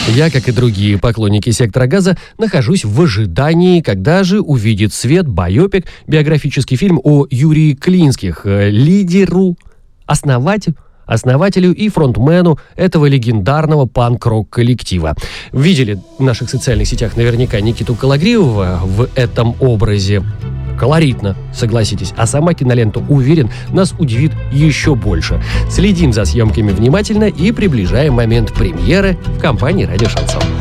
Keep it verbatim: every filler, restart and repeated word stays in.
Я, как и другие поклонники «Сектора газа», нахожусь в ожидании, когда же увидит свет байопик, биографический фильм о Юрии Клинских, лидеру, основателю, основателю и фронтмену этого легендарного панк-рок коллектива. Видели в наших социальных сетях наверняка Никиту Калагриева в этом образе. Колоритно, согласитесь. А сама кинолента, уверен, нас удивит еще больше. Следим за съемками внимательно и приближаем момент премьеры в компании «Радио Шансон».